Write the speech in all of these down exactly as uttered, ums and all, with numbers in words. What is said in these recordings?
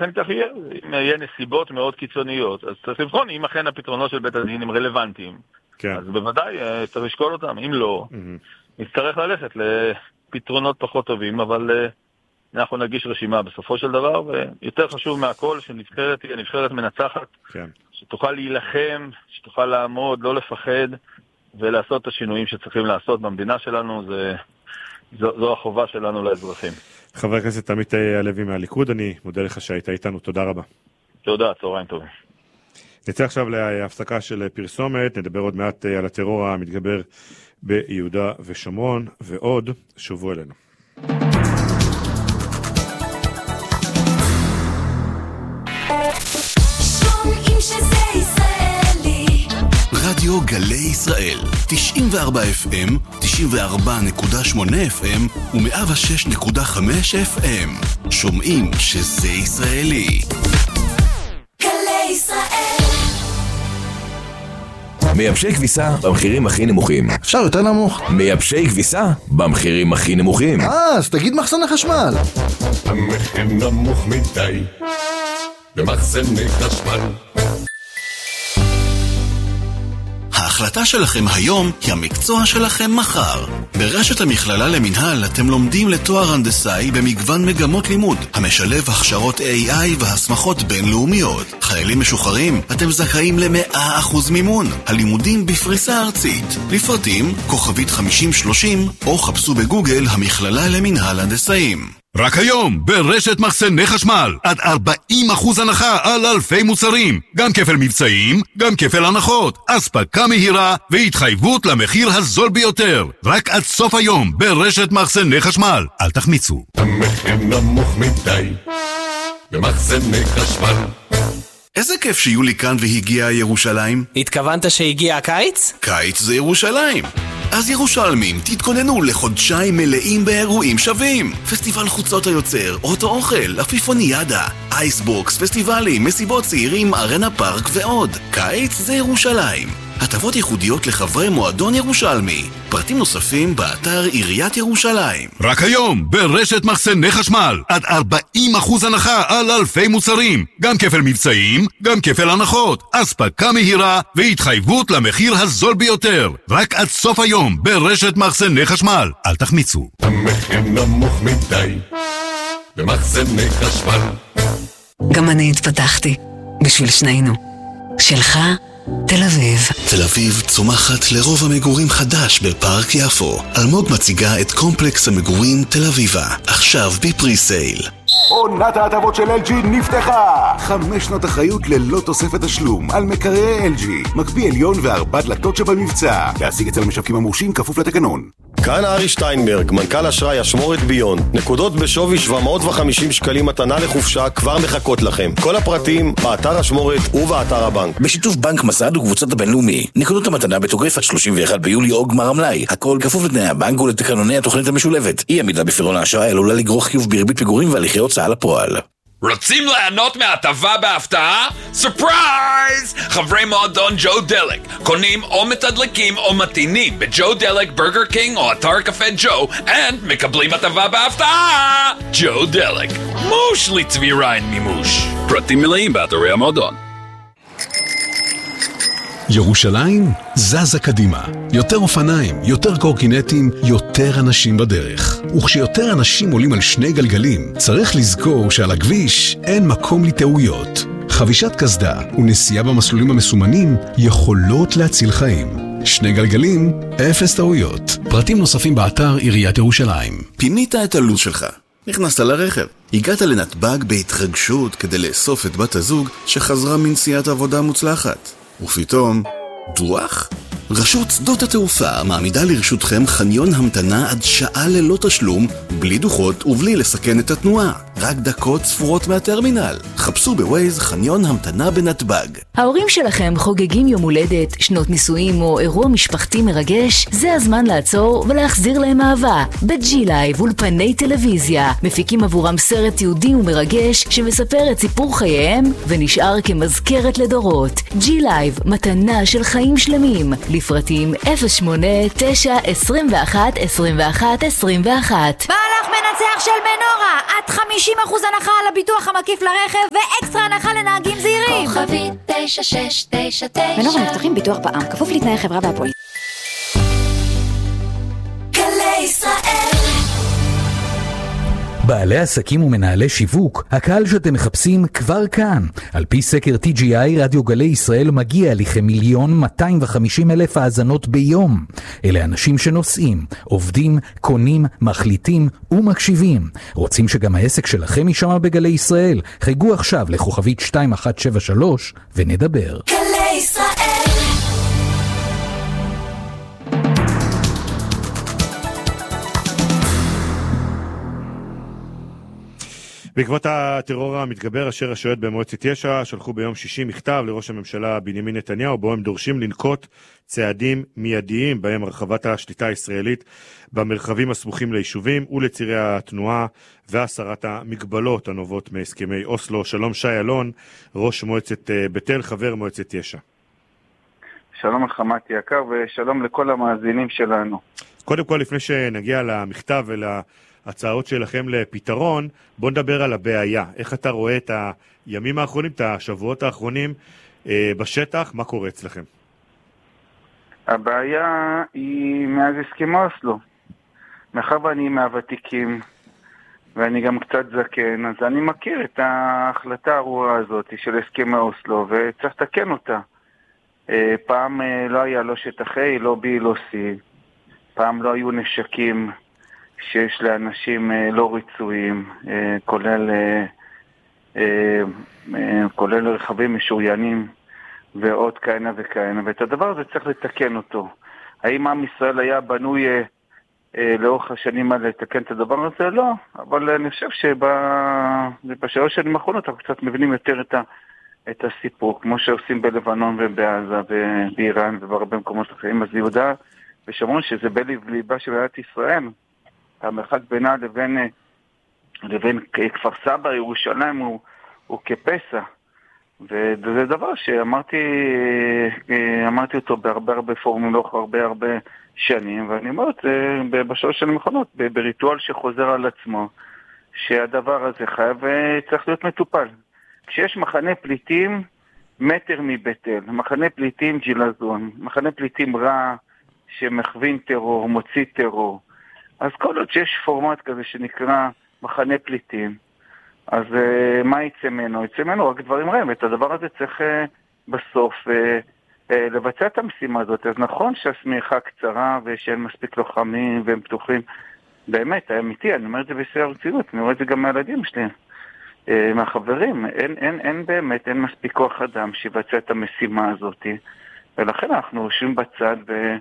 ואכן כך יהיה. אם יהיה נסיבות מאוד קיצוניות, אז צריך לבחון אם אכן הפתרונות של בית הדין הם רלוונטיים. כן. אז בוודאי צריך לשקול אותם. אם לא, mm-hmm. נצטרך ללכת לפתרונות פחות טובים, אבל אנחנו נגיש רשימה בסופו של דבר, ויותר חשוב מהכל שנבחרת תהיה נבחרת מנצחת, כן. שתוכל להילחם, שתוכל לעמוד, לא לפחד, ולעשות את השינויים שצריכים לעשות במדינה שלנו. זה, זו, זו החובה שלנו לאזרחים. חבר הכנסת עמית הלוי מהליכוד, אני מודה לך שהיית איתנו, תודה רבה. תודה, צהריים טובים. נצא עכשיו להפסקה של פרסומת, נדבר עוד מעט על הטרור המתגבר ביהודה ושומרון, ועוד שובו אלינו. רדיו גלי ישראל, תשעים וארבע אף אם, תשעים וארבע נקודה שמונה אף אם ו-מאה ושש נקודה חמש אף אם. שומעים שזה ישראלי. גלי ישראל. מייבשי כביסה במחירים הכי נמוכים. אפשר יותר נמוך? מייבשי כביסה במחירים הכי נמוכים. אה, אז תגיד מחסן החשמל. המחיר נמוך מדי במחסני חשמל. ההחלטה שלכם היום היא המקצוע שלכם מחר. ברשת המכללה למנהל אתם לומדים לתואר הנדסאי במגוון מגמות לימוד, המשלב הכשרות איי איי והסמכות בינלאומיות. חיילים משוחררים, אתם זכאים ל-מאה אחוז מימון. הלימודים בפריסה ארצית. לפרטים, כוכבית חמישים שלושים, או חפשו בגוגל המכללה למנהל הנדסאים. רק היום, ברשת מחסני חשמל, עד ארבעים אחוז הנחה על אלפי מוצרים. גם כפל מבצעים, גם כפל הנחות, אספקה מהירה והתחייבות למחיר הזול ביותר. רק עד סוף היום, ברשת מחסני חשמל. אל תחמיצו. המחיר נמוך מדי במחסני חשמל. איזה כיף שיולי כאן והגיעה ירושלים. התכוונת שהגיע הקיץ? קיץ זה ירושלים. אז ירושלמים, תתכוננו לחודשיים מלאים באירועים שווים. פסטיבל חוצות היוצר, אוטו אוכל, אפיפוניאדה, אייסבוקס, פסטיבלים, מסיבות צעירים, ארנה פארק ועוד. קיץ זה ירושלים. הטבות ייחודיות לחברי מועדון ירושלמי. פרטים נוספים באתר עיריית ירושלים. רק היום, ברשת מחסני חשמל, עד ארבעים אחוז הנחה על אלפי מוצרים. גם כפל מבצעים, גם כפל הנחות, אספקה מהירה והתחייבות למחיר הזול ביותר. רק עד סוף היום, ברשת מחסני חשמל. אל תחמיצו. המחיר נמוך מדי במחסני חשמל. גם אני התפתחתי בשביל שנינו. שלך תל אביב. תל אביב צומחת לרוב המגורים חדש בפארק יפו. אלמוג מציגה את קומפלקס המגורים תל אביבה, עכשיו בפרי סייל. עונת ההטבות של אל ג'י נפתחה! חמש שנות אחריות ללא תוספת תשלום על מקררי אל ג'י. מקפיא עליון וארבע דלתות שבמבצע. להשיג אצל המשווקים המורשים כפוף לתקנון. כאן ארי שטיינברג, מנכ"ל אשראי אשמורת ביון. נקודות בשווי שבע מאות וחמישים שקלים מתנה לחופשה כבר מחכות לכם. כל הפרטים באתר אשמורת ובאתר הבנק. בשיתוף בנק מסד וקבוצת הבינלאומי. נקודות המתנה בתוקף עד שלושים ואחד ביולי או גמר המלאי. הכל כפוף לתנאי הבנק ולתקנוני התוכנית המשולבת. אי עמידה בפירעון האשראי עלולה לגרור חיוב בריבית פיגורים והליכי הוצאה לפועל. רוצים ליהנות מהטבה בהפתעה? סופרייז! חברי מועדון ג'ו דלק קונים או מתדלקים או מתינים בג'ו דלק, ברגר קינג או אתר קפה ג'ו and מקבלים הטבה בהפתעה! ג'ו דלק, מוש לצבי ריין מימוש. פרטים מלאים באתרי המועדון. ירושלים זזה קדימה. יותר אופניים, יותר קורקינטים, יותר אנשים בדרך. וכשיותר אנשים עולים על שני גלגלים, צריך לזכור שעל הכביש אין מקום לטעויות. חבישת קסדה ונסיעה במסלולים המסומנים יכולות להציל חיים. שני גלגלים, אפס טעויות. פרטים נוספים באתר עיריית ירושלים. פינית את הלו"ז שלך. נכנסת לרכב. הגעת לנתב"ג בהתרגשות כדי לאסוף את בת הזוג שחזרה מנסיעת עבודה מוצלחת. ופתאום, דוח? רשות שדות התעופה מעמידה לרשותכם חניון המתנה עד שעה ללא תשלום, בלי דוחות ובלי לסכן את התנועה. רק דקות ספורות מהטרמינל. חפשו בווייז חניון המתנה בנתב"ג. ההורים שלכם חוגגים יום הולדת, שנות נישואים או אירוע משפחתי מרגש? זה הזמן לעצור ולהחזיר להם אהבה. בג'י לייב אולפני טלוויזיה מפיקים עבורם סרט יהודי ומרגש שמספר את סיפור חייהם ונשאר כמזכרת לדורות. ג'י לייב, מתנה של חיים שלמים. לפרטים אפס שמונה תשע עשרים ואחת עשרים ואחת עשרים ואחת. מהלך מנצח של מנורה עד חמישה חמישים אחוז הנחה על הביטוח המקיף לרכב ואקסטרה הנחה לנהגים זהירים. כוכבי תשע שש תשע תשע. מנור המבטחים ביטוח בע"מ, כפוף לתנאי חברה והפוליסה. גלי ישראל. בעלי עסקים ומנהלי שיווק, הקהל שאתם מחפשים כבר כאן. על פי סקר טי ג'י איי, רדיו גלי ישראל מגיע לכמיליון מאתיים וחמישים אלף האזנות ביום. אלה אנשים שנוסעים, עובדים, קונים, מחליטים ומקשיבים. רוצים שגם העסק שלכם יישמע בגלי ישראל? חייגו עכשיו לכוכבית שתיים אחת שבע שלוש ונדבר. גלי ישראל. בעקבות הטרור המתגבר, אשר רשויות במועצת יש"ע שלחו ביום שישי מכתב לראש הממשלה בנימין נתניהו, בו הם דורשים לנקוט צעדים מיידיים בהם הרחבת השליטה הישראלית במרחבים הסמוכים ליישובים ולצירי התנועה והסרת המגבלות הנובעות מהסכמי אוסלו. שלום שי אלון, ראש מועצת בית אל, חבר מועצת יש"ע. שלום לחמת יקר ושלום לכל המאזינים שלנו. קודם כל, לפני שנגיע למכתב ול... הצעות שלכם לפתרון, בוא נדבר על הבעיה. איך אתה רואה את הימים האחרונים, את השבועות האחרונים אה, בשטח? מה קורה אצלכם? הבעיה היא מאז הסכמי אוסלו. מאחר ואני מהוותיקים, ואני גם קצת זקן, אז אני מכיר את ההחלטה הארורה הזאת של הסכמי אוסלו, וצריך לתקן אותה. אה, פעם אה, לא היה לא שטחי, לא בי, לא סי. פעם לא היו נשקים שיש לאנשים לא רצויים, כולל, כולל רכבים משוריינים ועוד כהנה וכהנה, ואת הדבר הזה צריך לתקן אותו. האם עם ישראל היה בנוי לאורך השנים האלה לתקן את הדבר הזה? לא, אבל אני חושב שבשלוש שנים האחרונות אנחנו קצת מבינים יותר את, ה, את הסיפור, כמו שעושים בלבנון ובעזה ובאיראן ובהרבה מקומות אחרים. אז יהודה ושומרון, שזה בלב ליבה של מדינת ישראל, המרחק בינה לבין, לבין כפר סבא, ירושלים, הוא, הוא כפסע. וזה דבר שאמרתי אמרתי אותו בהרבה הרבה פורומים, לאורך הרבה הרבה שנים, ואני אומר את זה בשלוש שנים האחרונות, בריטואל שחוזר על עצמו, שהדבר הזה חייב צריך להיות מטופל. כשיש מחנה פליטים מטר מבית אל, מחנה פליטים ג'ילזון, מחנה פליטים רע שמכווין טרור, מוציא טרור, אז כל עוד שיש פורמט כזה שנקרא מחנה פליטים, אז uh, מה יצא ממנו? יצא ממנו רק דברים רעים, את הדבר הזה צריך uh, בסוף uh, uh, לבצע את המשימה הזאת. אז נכון שהסמיכה קצרה ושאין מספיק לוחמים והם פתוחים, באמת, האמיתי, אני אומר את זה בשיא הרצינות, אני רואה את זה גם מהילדים שלי, uh, מהחברים, אין, אין, אין באמת, אין מספיק כוח אדם שיבצע את המשימה הזאת, ולכן אנחנו יושבים בצד ו...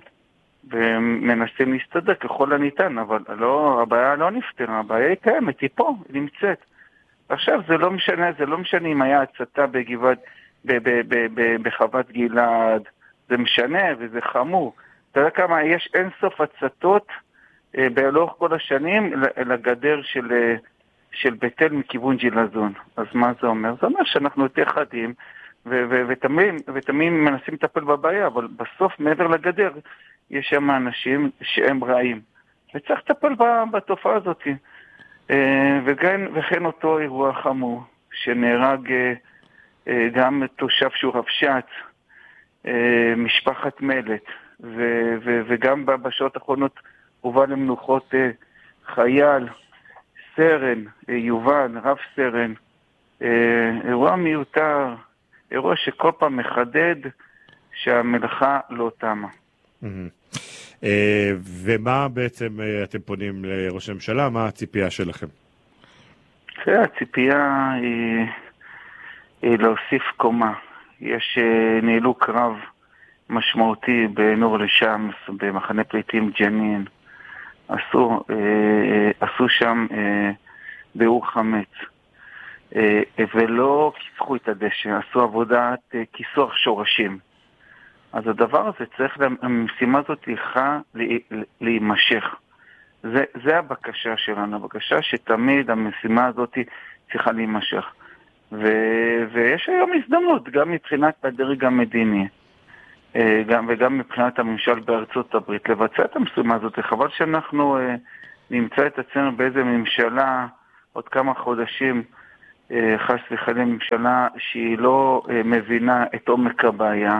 ומנסים להסתדר ככל הניתן, אבל לא, הבעיה לא נפתרה, הבעיה היא קיימת, היא פה, היא נמצאת. עכשיו זה לא משנה, זה לא משנה אם היה הצתה בגבעת, בחוות גלעד, זה משנה וזה חמור. אתה יודע כמה, יש אין סוף הצתות אה, באלוך כל השנים לגדר של, אה, של בית אל מכיוון ג'ילזון. אז מה זה אומר? זה אומר שאנחנו יותר חדים, ותמיד מנסים לטפל בבעיה, אבל בסוף מעבר לגדר, יש שם אנשים שהם רעים, וצריך לטפל בתופעה הזאת. וכן, וכן אותו אירוע חמור, שנהרג גם תושב שהוא רבש"ץ, משפחת מלט, ו- ו- וגם בשעות האחרונות הובא למנוחות חייל, סרן, יובל, רב סרן, אירוע מיותר, אירוע שכל פעם מחדד שהמלאכה לא תמה. ומה בעצם אתם פונים לראש הממשלה? מה הציפייה שלכם? הציפייה היא, היא להוסיף קומה. יש נעלו קרב משמעותי בנור לשמס, במחנה פליטים ג'נין. עשו, עשו שם באור חמץ. ולא כיסחו את הדשא, עשו עבודת כיסוח שורשים. אז הדבר הזה צריך, המשימה הזאת צריכה להימשך. זה, זה הבקשה שלנו, הבקשה שתמיד המשימה הזאת צריכה להימשך. ו, ויש היום הזדמנות, גם מבחינת הדרג המדיני, גם, וגם מבחינת הממשל בארצות הברית, לבצע את המשימה הזאת. חבל שאנחנו נמצא את עצמנו באיזה ממשלה עוד כמה חודשים חס וחלילה ממשלה שהיא לא מבינה את עומק הבעיה,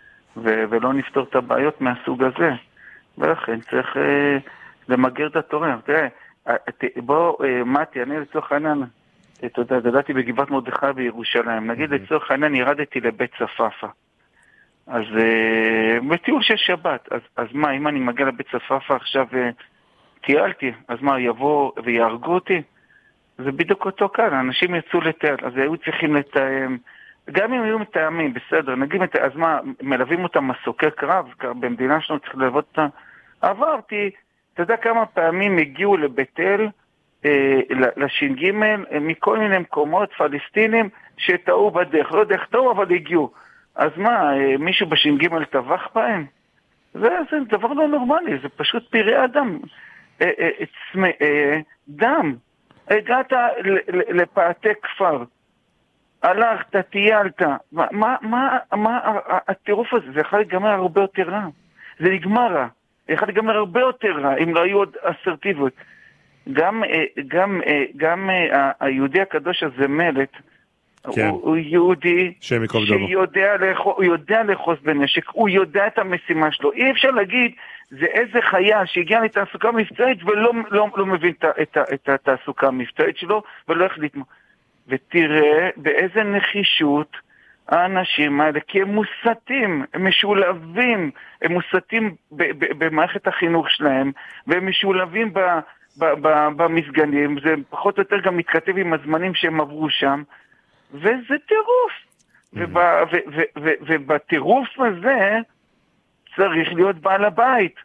ולא נפתור את הבעיות מהסוג הזה. ולכן צריך למגר את התורה. תראה, בוא, מתי, אני לצורך העניין, אתה יודע, גדלתי בגבעת מרדכי בירושלים. נגיד לצורך העניין ירדתי לבית צפאפא. אז בטיול של שבת, אז, אז מה, אם אני מגיע לבית צפאפא עכשיו טיילתי, אז מה, יבוא ויהרגו אותי? זה בדיוק אותו כאן, אנשים יצאו לטייל, אז היו צריכים לתאם, גם אם היו מתאמים, בסדר, נגיד, אז מה, מלווים אותם מסוקי קרב, במדינה שלנו צריך ללוות אותם, עברתי, אתה יודע כמה פעמים הגיעו לבית אל, אה, לש"ג, מכל מיני מקומות פלסטינים שטעו בדרך, לא יודע איך טעו, אבל הגיעו. אז מה, מישהו בש"ג טבח בהם? זה, זה דבר לא נורמלי, זה פשוט פראי אדם. אה, אה, צמא, אה, דם. הגעת לפאתי כפר, הלכת, טיילת, מה, מה, מה, מה הטירוף הזה? זה יכול להיגמר הרבה יותר רע. זה נגמר רע. זה יכול להיגמר הרבה יותר רע, אם לא היו עוד אסרטיביות. גם, גם, גם היהודי הקדוש הזה מלט, כן. הוא, הוא יהודי שיודע לאחוז, הוא יודע לאחוז בנשק, הוא יודע את המשימה שלו. אי אפשר להגיד, זה איזה חיה שהגיעה לתעסוקה מבצעית ולא לא, לא מבין את, את, את התעסוקה המבצעית שלו ולא החליט. ותראה באיזה נחישות האנשים האלה, כי הם מוסתים, הם משולבים, הם מוסתים ב, ב, במערכת החינוך שלהם, והם משולבים ב, ב, ב, במסגנים, זה פחות או יותר גם מתכתב עם הזמנים שהם עברו שם, וזה טירוף. ובא, ו, ו, ו, ובטירוף הזה צריך להיות בעל הבית.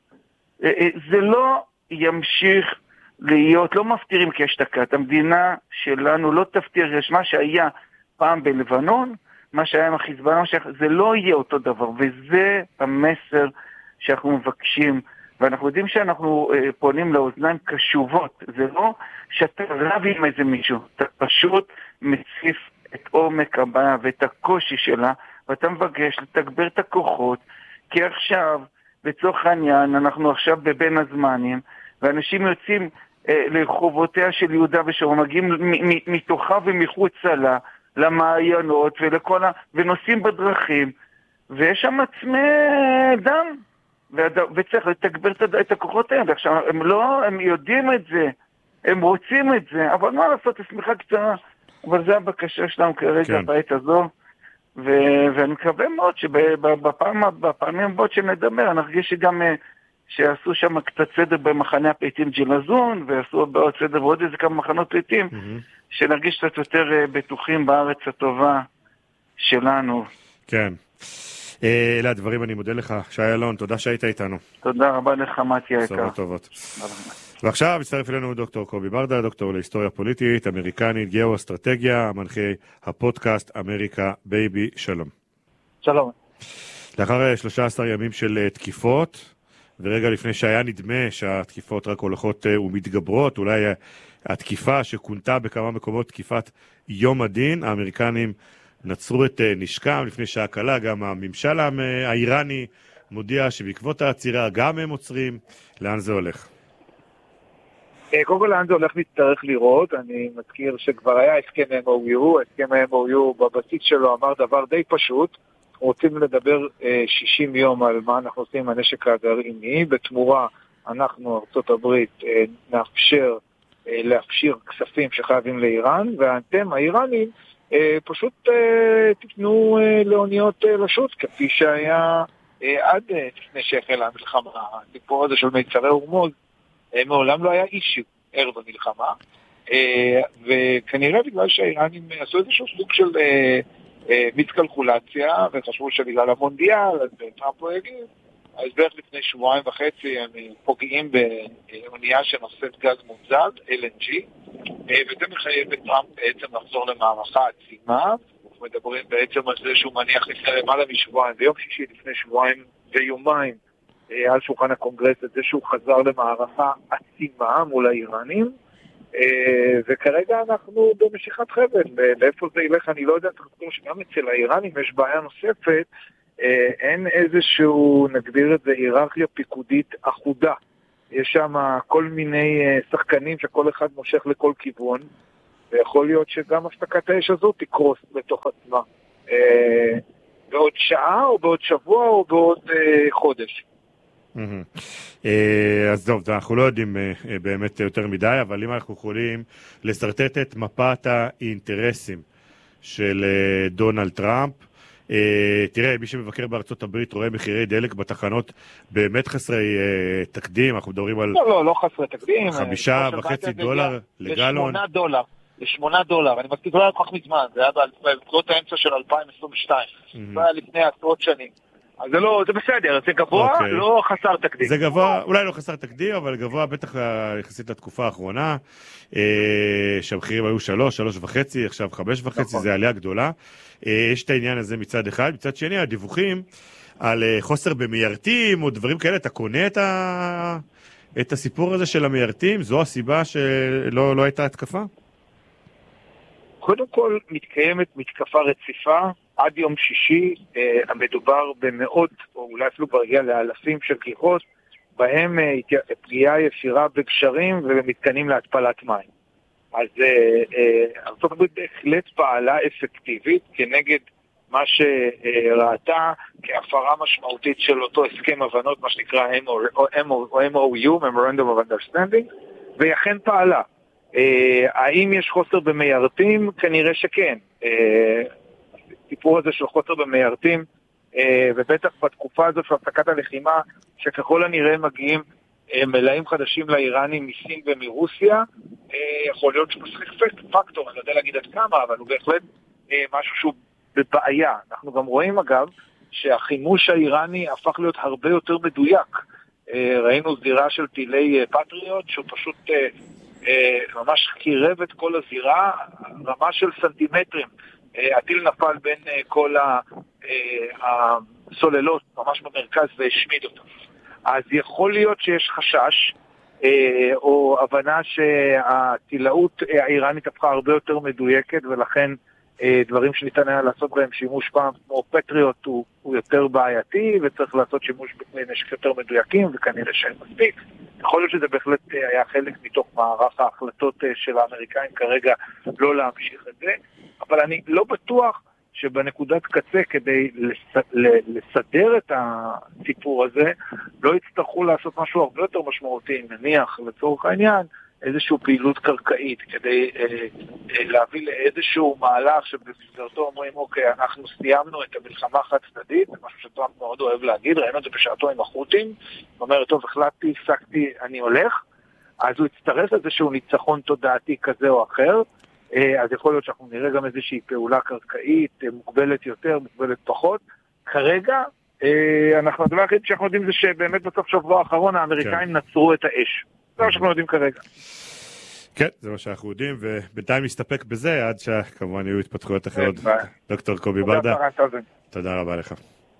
זה לא ימשיך להיות, לא מפתירים כשתקת. המדינה שלנו לא תפתיר, מה שהיה פעם בלבנון, מה שהיה עם החיזבאללה, זה לא יהיה אותו דבר, וזה המסר שאנחנו מבקשים, ואנחנו יודעים שאנחנו פונים לאוזניים קשובות, זה לא שאתה רב עם איזה מישהו, אתה פשוט מציף את עומק הבעיה ואת הקושי שלה, ואתה מבקש לתגבר את הכוחות, כי עכשיו, לצורך העניין, אנחנו עכשיו בבין הזמנים, ואנשים יוצאים אה, לרחובותיה של יהודה ושומרון, מגיעים מתוכה ומחוצה לה, למעיינות ולכל ה... ונוסעים בדרכים, ויש שם עצמי דם, והד... וצריך לתגבר את, את הכוחות האלה. עכשיו, הם לא, הם יודעים את זה, הם רוצים את זה, אבל מה לעשות, השמיכה קצרה, אבל זה הבקשה שלנו כרגע כן. בעת הזו, ו- ואני מקווה מאוד שבפעמים הבאות שנדבר, אני ארגיש שגם שעשו שם קצת סדר במחנה הפליטים ג'לזון, ועשו בעוד סדר ועוד איזה כמה מחנות פליטים, mm-hmm. שנרגיש קצת יותר בטוחים בארץ הטובה שלנו. כן. אלה הדברים, אני מודה לך. שי אלון, תודה שהיית איתנו. תודה רבה לך, מתי היקר. סבבה טובות. ועכשיו מצטרף אלינו דוקטור קובי ברדה, דוקטור להיסטוריה פוליטית, אמריקנית, גיאו-אסטרטגיה, מנחה הפודקאסט אמריקה בייבי, שלום. שלום. לאחר שלושה עשר ימים של תקיפות, ורגע לפני שהיה נדמה שהתקיפות רק הולכות ומתגברות, אולי התקיפה שכונתה בכמה מקומות תקיפת יום הדין, האמריקנים נצרו את נשקם לפני שעה קלה, גם הממשל האיראני מודיע שבעקבות העצירה גם הם עוצרים. לאן זה הולך? קודם כל לאן זה הולך נצטרך לראות. אני מזכיר שכבר היה הסכם אם או יו, הסכם אם או יו בבסיס שלו אמר דבר די פשוט, רוצים לדבר שישים יום על מה אנחנו עושים עם הנשק הגרעיני, בתמורה אנחנו ארצות הברית נאפשר להפשיר כספים שחייבים לאיראן, ואתם האיראנים פשוט תתנו לאוניות לשוט, כפי שהיה עד לפני שהחלה המלחמה. הסיפור הזה של מיצרי הורמוז מעולם לא היה אישיו ערב המלחמה, וכנראה בגלל שהאיראנים עשו איזשהו סוג של מתקלקולציה, וחשבו שבגלל המונדיאל, אז טראמפ לא יגיד, אז בערך לפני שבועיים וחצי הם פוגעים באונייה שנושאת גז מונזל, אל אן ג'י, וזה מחייב את טראמפ בעצם לחזור למערכה עצימה. אנחנו מדברים בעצם על זה שהוא מניח לפני למעלה משבועיים, ביום שישי לפני שבועיים ויומיים, על שולחן הקונגרס, את זה שהוא חזר למערכה עצימה מול האיראנים, וכרגע אנחנו במשיכת חבל. לאיפה זה ילך אני לא יודע, תחזור שגם אצל האיראנים יש בעיה נוספת, אין איזשהו, נגדיר את זה, היררכיה פיקודית אחודה. יש שם כל מיני שחקנים שכל אחד מושך לכל כיוון, ויכול להיות שגם הפסקת האש הזו תקרוס בתוך עצמה. בעוד שעה, או בעוד שבוע, או בעוד חודש. אז טוב, אנחנו לא יודעים באמת יותר מדי, אבל אם אנחנו יכולים לסרטט את מפת האינטרסים של דונלד טראמפ, תראה, מי שמבקר בארצות הברית רואה מחירי דלק בתחנות באמת חסרי תקדים, אנחנו מדברים על... לא, לא, לא חסרי תקדים. חמישה וחצי דולר לגלון. לשמונה דולר, לשמונה דולר, אני מספיק לא היה כל כך מזמן, זה היה בקרות האמצע של אלפיים עשרים ושתיים, זה היה לפני עשרות שנים. אז זה לא, זה בסדר, זה גבוה, okay. לא חסר תקדים. זה גבוה, אולי לא חסר תקדים, אבל גבוה בטח יחסית לתקופה האחרונה, אה, שהמחירים היו שלוש, שלוש וחצי, עכשיו חמש וחצי, נכון. זה עלייה גדולה. אה, יש את העניין הזה מצד אחד, מצד שני, הדיווחים על אה, חוסר במיירטים או דברים כאלה, אתה קונה את, ה... את הסיפור הזה של המיירטים? זו הסיבה שלא לא הייתה התקפה? קודם כל, מתקיימת מתקפה רציפה, עד יום שישי אה, המדובר במאות, או אולי אפילו ברגיע לאלפים של כיחות, בהם אה, פגיעה ישירה בגשרים ובמתקנים להתפלת מים. אז אה, אה, ארצות הברית בהחלט פעלה אפקטיבית כנגד מה שראתה כהפרה משמעותית של אותו הסכם הבנות, מה שנקרא M O U, Memorandum of Understanding, והיא אכן פעלה. אה, האם יש חוסר במיירטים? כנראה שכן. אה, הסיפור הזה של חוסר במיירטים, אה, ובטח בתקופה הזו של הפסקת הלחימה, שככל הנראה מגיעים אה, מלאים חדשים לאיראנים מסין ומרוסיה, אה, יכול להיות שמשחק פקטור, אני לא יודע להגיד עד כמה, אבל הוא בהחלט אה, משהו שהוא בבעיה. אנחנו גם רואים אגב, שהחימוש האיראני הפך להיות הרבה יותר מדויק. אה, ראינו זירה של טילי אה, פטריוט, שהוא פשוט אה, אה, ממש קירב את כל הזירה, רמה של סנטימטרים. הטיל נפל בין כל הסוללות ממש במרכז והשמיד אותם. אז יכול להיות שיש חשש או הבנה שהטילאות האיראנית הפכה הרבה יותר מדויקת, ולכן דברים שניתן היה לעשות בהם שימוש פעם כמו פטריוט הוא, הוא יותר בעייתי, וצריך לעשות שימוש בכלי נשק יותר מדויקים, וכנראה שאין מספיק. יכול להיות שזה בהחלט היה חלק מתוך מערך ההחלטות של האמריקאים כרגע לא להמשיך את זה, אבל אני לא בטוח שבנקודת קצה כדי לסדר את הסיפור הזה לא יצטרכו לעשות משהו הרבה יותר משמעותי, נניח לצורך העניין איזושהי פעילות קרקעית כדי אה, אה, להביא לאיזשהו מהלך שבמסגרתו אומרים אוקיי, אנחנו סיימנו את המלחמה חד צדדית, משהו שטראמפ מאוד אוהב להגיד, ראינו את זה בשעתו עם החות'ים, הוא אומר טוב, החלטתי, הפסקתי, אני הולך, אז הוא יצטרף איזשהו ניצחון תודעתי כזה או אחר, אה, אז יכול להיות שאנחנו נראה גם איזושהי פעולה קרקעית, אה, מוגבלת יותר, מוגבלת פחות, כרגע אה, אנחנו הדבר הכי שאנחנו יודעים זה שבאמת בסוף שבוע האחרון האמריקאים נצרו את האש. זה מה שאנחנו יודעים כרגע. כן, זה מה שאנחנו יודעים, ובינתיים נסתפק בזה, עד שכמובן יהיו התפתחויות אחרות. דוקטור קובי ברדה, תודה רבה לך.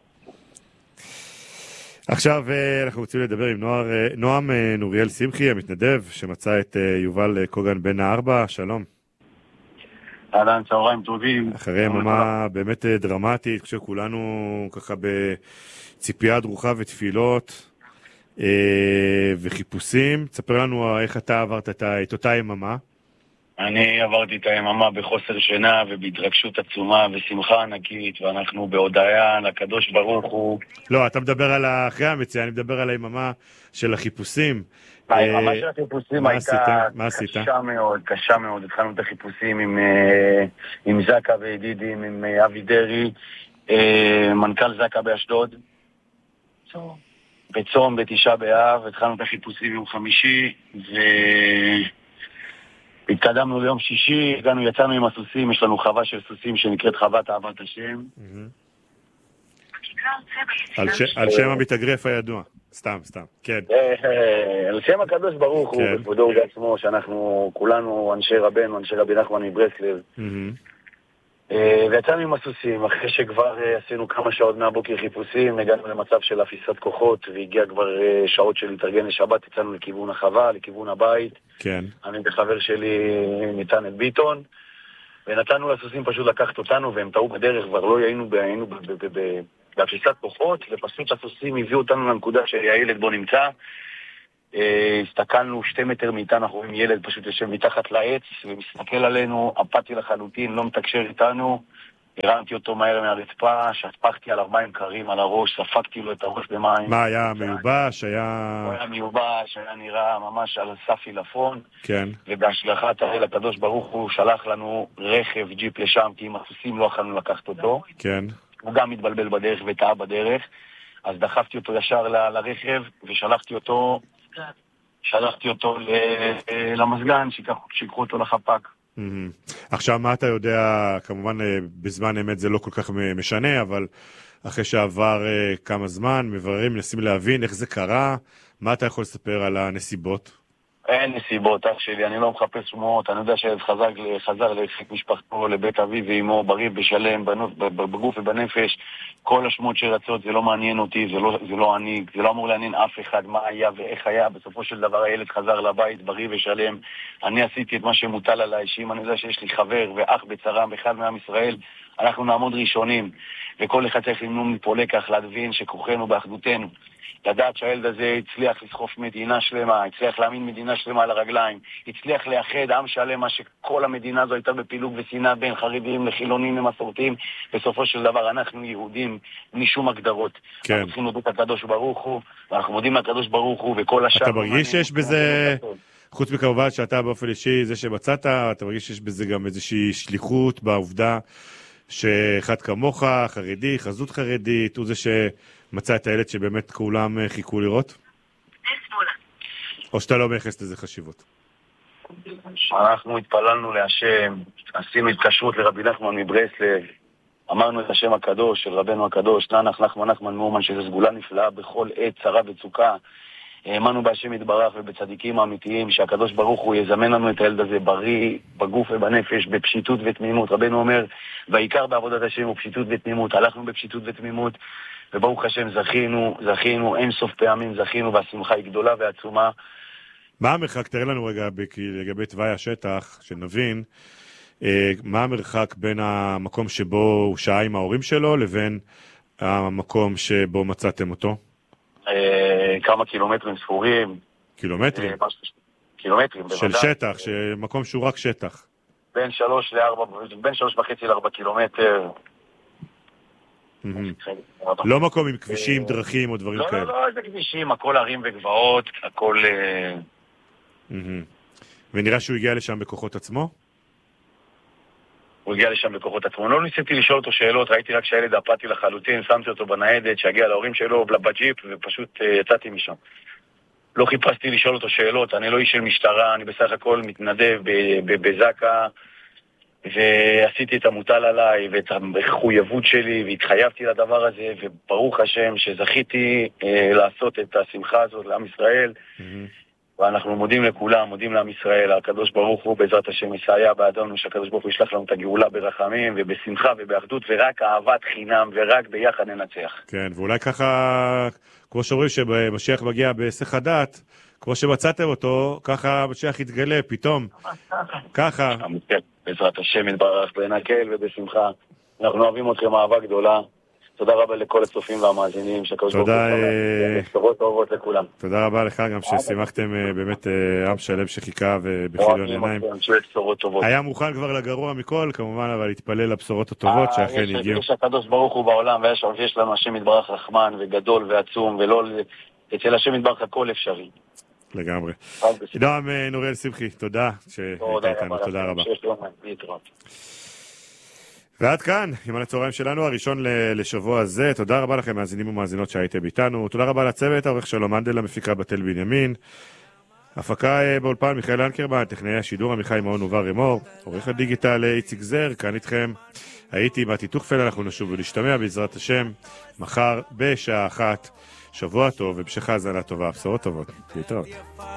עכשיו אנחנו רוצים לדבר עם נועם נוריאל שמחי, המתנדב, שמצא את יובל קוגן בן הארבע. שלום. אהלן, צהריים טובים. אחרי יממה באמת דרמטית, אני חושב כולנו ככה בציפייה דרוכה ותפילות. וחיפושים. תספר לנו איך אתה עברת את אותה יממה. אני עברתי את היממה בחוסר שינה ובהתרגשות עצומה ושמחה ענקית, ואנחנו בהודעה לקדוש ברוך הוא. לא, אתה מדבר על אחרי המציאה, אני מדבר על היממה של החיפושים. היממה של החיפושים הייתה קשה מאוד, קשה מאוד. התחלנו את החיפושים עם, עם זקה וידידים, עם אבי דרי, מנכ"ל זקה באשדוד. טוב. בצום, בתשעה באב, התחלנו את החיפושים יום חמישי, והתקדמנו ליום שישי, הגענו, יצאנו עם הסוסים, יש לנו חווה של סוסים שנקראת חוות אהבת השם. על שם המתאגרף הידוע, סתם, סתם, כן. על שם הקדוש ברוך הוא, בכבודו ובעצמו, שאנחנו כולנו אנשי רבנו, אנשי רבי נחמן מברסלב. ויצאנו עם הסוסים, אחרי שכבר עשינו כמה שעות מהבוקר חיפושים, הגענו למצב של אפיסת כוחות, והגיע כבר שעות של להתארגן לשבת, יצאנו לכיוון החווה, לכיוון הבית. כן. אני בחבר שלי ניתן את ביטון, ונתנו לסוסים פשוט לקחת אותנו, והם טעו בדרך, כבר לא היינו באפיסת כוחות, ופשוט הסוסים הביאו אותנו לנקודה שהילד בו נמצא, הסתכלנו שתי מטר מאיתנו, אנחנו רואים ילד פשוט יושב מתחת לעץ ומסתכל עלינו, אפתי לחלוטין, לא מתקשר איתנו, הרמתי אותו מהר מהרצפה, שפכתי עליו מים קרים על הראש, ספקתי לו את הראש במים. מה, היה מיובש? היה... הוא היה מיובש, היה נראה ממש על סף עילפון. כן. ובהשגחת האל הקדוש ברוך הוא שלח לנו רכב ג'יפ לשם, כי עם הסוסים לא יכולנו לקחת אותו. כן. הוא גם מתבלבל בדרך וטעה בדרך, אז דחפתי אותו ישר ל- לרכב ושלחתי אותו, שלחתי אותו ל- למזגן, שיקחו אותו לחפ"ק. עכשיו, מה אתה יודע, כמובן בזמן אמת זה לא כל כך משנה, אבל אחרי שעבר כמה זמן, מבררים, מנסים להבין איך זה קרה, מה אתה יכול לספר על הנסיבות? אין נסיבות, אח שלי, אני לא מחפש שמועות, אני יודע שהילד חזר, חזר לחיק משפחתו, לבית אביו ואמו, בריא ושלם, בגוף ובנפש, כל השמועות שרצות, זה לא מעניין אותי, זה לא, זה לא אני, זה לא אמור לעניין אף אחד מה היה ואיך היה, בסופו של דבר הילד חזר לבית, בריא ושלם, אני עשיתי את מה שמוטל עליי, שאם אני יודע שיש לי חבר ואח בצרם, אחד מעם ישראל, אנחנו נעמוד ראשונים, וכל אחד צריך למנום מפה לקח, להבין שכוחנו באחדותנו. לדעת שהילד הזה הצליח לסחוף מדינה שלמה, הצליח להאמין מדינה שלמה על הרגליים, הצליח לאחד עם שלם, מה שכל המדינה הזו הייתה בפילוג ושנאה בין חרדים לחילונים למסורתיים, בסופו של דבר אנחנו יהודים בלי שום הגדרות. כן. אנחנו צריכים להודות לקדוש ברוך הוא, ואנחנו מודים לקדוש ברוך הוא, וכל השאר... אתה מרגיש שיש בזה, חוץ מכמובן שאתה באופן אישי זה שמצאת, אתה מרגיש שיש בזה גם איזושהי שליחות בעובדה שאחד כמוך, חרדי, חזות חרדית, הוא זה שמצא את הילד שבאמת כולם חיכו לראות? או שאתה לא מייחס לזה חשיבות? אנחנו התפללנו להשם, עשינו התקשרות לרבי נחמן מברסלב, אמרנו את השם הקדוש של רבנו הקדוש, נח נחמן נחמן מאומן, שזו סגולה נפלאה בכל עת צרה וצוקה. האמנו בהשם יתברך ובצדיקים האמיתיים, שהקדוש ברוך הוא יזמן לנו את הילד הזה בריא, בגוף ובנפש, בפשיטות ותמימות. רבנו אומר, והעיקר בעבודת השם הוא פשיטות ותמימות. הלכנו בפשיטות ותמימות, וברוך השם זכינו, זכינו, אין סוף פעמים זכינו, והשמחה היא גדולה ועצומה. מה המרחק, תראה לנו רגע לגבי תוואי השטח, שנבין, מה המרחק בין המקום שבו הוא שעה עם ההורים שלו, לבין המקום שבו מצאתם אותו? כמה קילומטרים ספורים. קילומטרים? קילומטרים, של שטח, מקום שהוא רק שטח. בין שלוש לארבע, בין שלוש וחצי לארבע קילומטר. לא מקום עם כבישים, דרכים או דברים כאלה. לא, לא, איזה כבישים, הכל ערים וגבעות, הכל... ונראה שהוא הגיע לשם בכוחות עצמו? הוא הגיע לשם בכוחות עצמו. לא ניסיתי לשאול אותו שאלות, ראיתי רק שהילד אפתי לחלוטין, שמתי אותו בניידת, שהגיע להורים שלו בג'יפ, ופשוט יצאתי משם. לא חיפשתי לשאול אותו שאלות, אני לא איש של משטרה, אני בסך הכל מתנדב בזקה, ועשיתי את המוטל עליי, ואת המחויבות שלי, והתחייבתי לדבר הזה, וברוך השם שזכיתי אה, לעשות את השמחה הזאת לעם ישראל, mm-hmm. ואנחנו מודים לכולם, מודים לעם ישראל, הקדוש ברוך הוא בעזרת השם יסייע בעדנו, שהקדוש ברוך הוא ישלח לנו את הגאולה ברחמים ובשמחה ובאחדות, ורק אהבת חינם, ורק ביחד ננצח. כן, ואולי ככה, כמו שאומרים שמשיח מגיע בהיסח הדעת, כמו שמצאתם אותו, ככה משיח יתגלה פתאום. ככה. בעזרת השם יתברך בנקל ובשמחה. אנחנו אוהבים אתכם אהבה גדולה. תודה רבה לכל הצופים והמאזינים. תודה. בשורות טובות לכולם. תודה רבה לך גם ששימחתם באמת עם שלם שחיכה ובחיליון עיניים. היה מוכן כבר לגרוע מכל, כמובן, אבל התפלל לבשורות הטובות שאכן הגיעו. יש הקדוש ברוך הוא בעולם, ויש לנו השם יתברך רחמן וגדול ועצום, ולא אצל השם יתברך הכל אפשרי. לגמרי. נועם נוריאל שמחי, תודה שהיית איתנו, תודה רבה. ועד כאן, יומן הצהריים שלנו, הראשון לשבוע הזה. תודה רבה לכם, מאזינים ומאזינות שהייתם איתנו. תודה רבה לצוות, העורך שלום מנדל, המפיקה בתל בנימין. הפקה באולפן מיכאל אנקרמן, טכנאי השידור עמיחי מעון ובר אמור. עורך הדיגיטל איציק זר, כאן איתכם. הייתי מתי תוכפל, אנחנו נשוב ולהשתמע בעזרת השם, מחר בשעה אחת. שבוע טוב, ובשכה האזנה טובה, בשורות טובות. להתראות.